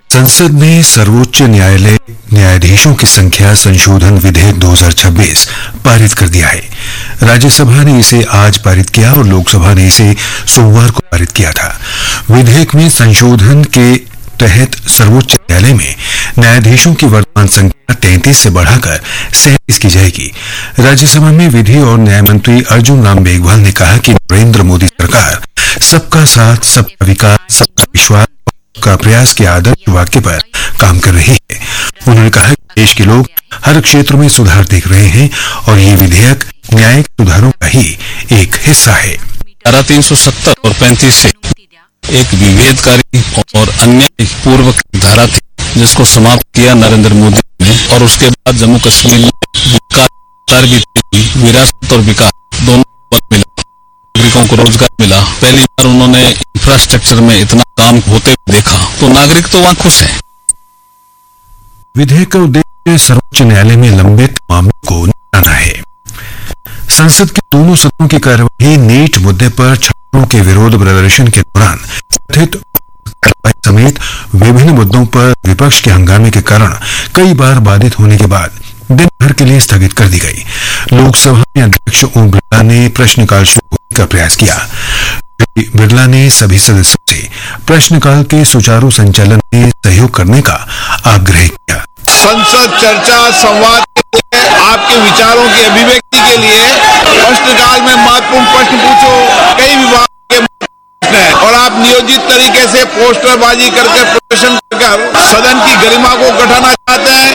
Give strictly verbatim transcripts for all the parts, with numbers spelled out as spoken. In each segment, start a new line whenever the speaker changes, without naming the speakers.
संसद ने सर्वोच्च न्यायालय न्यायाधीशों की संख्या संशोधन विधेयक दो हज़ार छब्बीस पारित कर दिया है। राज्यसभा ने इसे आज पारित किया और लोकसभा ने इसे सोमवार को पारित किया था। विधेयक में संशोधन के तहत सर्वोच्च न्यायालय में न्यायाधीशों की वर्तमान संख्या तैंतीस से बढ़ाकर सैंतीस की जाएगी। राज्यसभा में विधि और न्याय मंत्री अर्जुन राम मेघवाल ने कहा कि नरेंद्र मोदी सरकार सबका साथ, सबका विकास, सबका विश्वास का प्रयास के आदर्श वाक्य पर काम कर रही है। उन्होंने कहा कि देश के लोग हर क्षेत्र में सुधार देख रहे हैं और ये विधेयक न्यायिक सुधारों का ही एक हिस्सा है।
धारा तीन सौ सत्तर और पैंतीस से एक विभेदकारी और अन्याय पूर्वक धारा थी, जिसको समाप्त किया नरेंद्र मोदी ने, और उसके बाद जम्मू कश्मीर में विकास भी थी। विरासत और विकास दोनों पर मिला, नागरिकों को रोजगार मिला। पहली बार उन्होंने इंफ्रास्ट्रक्चर में इतना काम होते देखा, तो नागरिक तो वहां खुश है।
विधेयक का उद्देश्य सर्वोच्च न्यायालय में लंबित मामलों को निपटाना है। संसद के दोनों सदनों की कार्यवाही नीट मुद्दे पर छात्रों के विरोध प्रदर्शन के दौरान कथित कार्रवाई समेत विभिन्न मुद्दों पर विपक्ष के हंगामे के कारण कई बार बाधित होने के बाद दिन भर के लिए स्थगित कर दी गई। लोकसभा में अध्यक्ष ओम बिरला ने प्रश्नकाल शुरू करने का प्रयास किया। श्री बिरला ने सभी सदस्यों से प्रश्नकाल के सुचारू संचालन में सहयोग करने का आग्रह किया।
संसद चर्चा संवाद के लिए, आपके विचारों की अभिव्यक्ति के लिए प्रश्नकाल में महत्वपूर्ण प्रश्न पूछो। कई विभाग के प्रश्न है और आप नियोजित तरीके से पोस्टरबाजी करके प्रदर्शन कर सदन की गरिमा को घटाना चाहते हैं।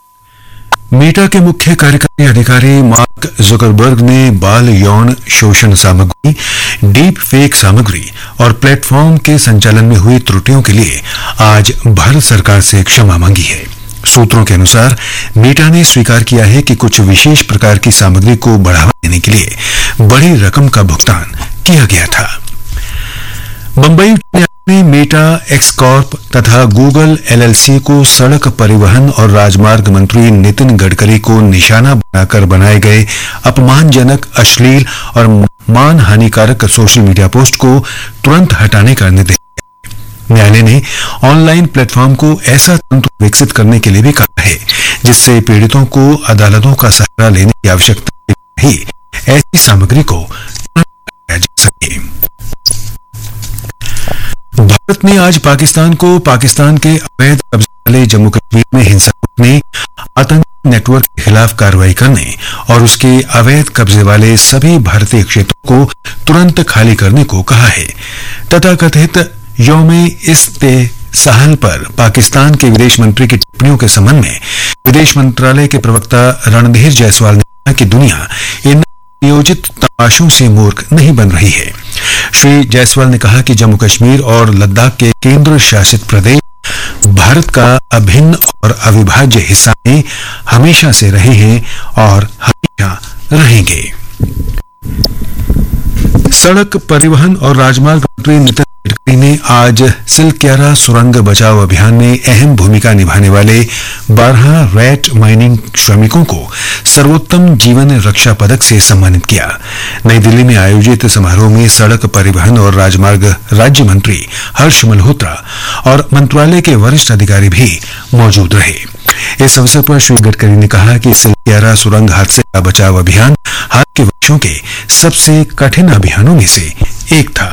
मेटा के मुख्य कार्यकारी अधिकारी मार्क जुकरबर्ग ने बाल यौन शोषण सामग्री, डीप फेक सामग्री और प्लेटफॉर्म के संचालन में हुई त्रुटियों के लिए आज भारत सरकार से क्षमा मांगी है। सूत्रों के अनुसार मेटा ने स्वीकार किया है कि कुछ विशेष प्रकार की सामग्री को बढ़ावा देने के लिए बड़ी रकम का भुगतान किया गया था। बंबई उच्च न्यायालय ने मेटा, एक्सकॉर्प तथा गूगल एलएलसी को सड़क परिवहन और राजमार्ग मंत्री नितिन गडकरी को निशाना बनाकर बनाए गए अपमानजनक, अश्लील और मान हानिकारक सोशल मीडिया पोस्ट को तुरंत हटाने का निर्देश दिया। न्यायालय ने ऑनलाइन प्लेटफॉर्म को ऐसा तंत्र विकसित करने के लिए भी कहा है जिससे पीड़ितों को अदालतों का सहारा लेने की आवश्यकता ही ऐसी सामग्री को हटाया जा सके। भारत ने आज पाकिस्तान को पाकिस्तान के अवैध कब्जे वाले जम्मू कश्मीर में हिंसा रोकने, आतंकी नेटवर्क के खिलाफ कार्रवाई करने और उसके अवैध कब्जे वाले सभी भारतीय क्षेत्रों को तुरंत खाली करने को कहा है। तथाकथित यौमे इस्तेसाहल पर पाकिस्तान के विदेश मंत्री की टिप्पणियों के संबंध में विदेश मंत्रालय के प्रवक्ता रणधीर जायसवाल ने कहा कि दुनिया इन नियोजित तमाशों से मूर्ख नहीं बन रही है। श्री जायसवाल ने कहा कि जम्मू कश्मीर और लद्दाख के केंद्र शासित प्रदेश भारत का अभिन्न और अविभाज्य हिस्सा में हमेशा से रहे हैं और हमेशा रहेंगे। सड़क परिवहन और राजमार्ग मंत्री नितिन गडकरी ने आज सिलक्यारा सुरंग बचाव अभियान में अहम भूमिका निभाने वाले बारह रैट माइनिंग श्रमिकों को सर्वोत्तम जीवन रक्षा पदक से सम्मानित किया। नई दिल्ली में आयोजित समारोह में सड़क परिवहन और राजमार्ग राज्य मंत्री हर्ष मल्होत्रा और मंत्रालय के वरिष्ठ अधिकारी भी मौजूद रहे। इस अवसर पर श्री गडकरी ने कहा कि सिलक्यारा सुरंग हादसे का बचाव अभियान हाल के वर्षों के सबसे कठिन अभियानों में से एक था।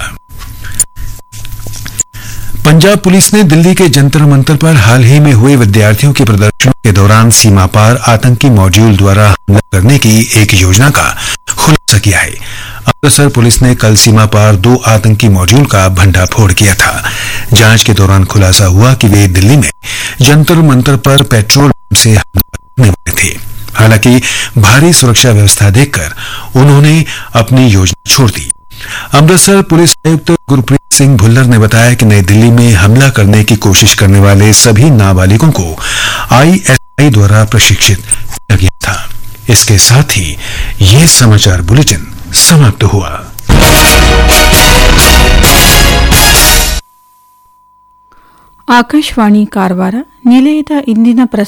पंजाब पुलिस ने दिल्ली के जंतर मंतर पर हाल ही में हुए विद्यार्थियों के प्रदर्शनों के दौरान सीमा पार आतंकी मॉड्यूल द्वारा हमला करने की एक योजना का खुलासा किया है। अमृतसर पुलिस ने कल सीमा पार दो आतंकी मॉड्यूल का भंडाफोड़ किया था। जांच के दौरान खुलासा हुआ कि वे दिल्ली में जंतर मंतर पर पेट्रोल पंप से हमला करने वाले थे। हालांकि भारी सुरक्षा व्यवस्था देखकर उन्होंने अपनी योजना छोड़ दी। अमृतसर पुलिस आयुक्त गुरप्रीत सिंह भुल्लर ने बताया कि नई दिल्ली में हमला करने की कोशिश करने वाले सभी नाबालिगों को आईएसआई द्वारा प्रशिक्षित किया गया था। इसके साथ ही ये समाचार बुलेटिन समाप्त हुआ।
ಆಕಾಶವಾಣಿ ಕಾರವಾರ ನಿಲಯದ ಇಂದಿನ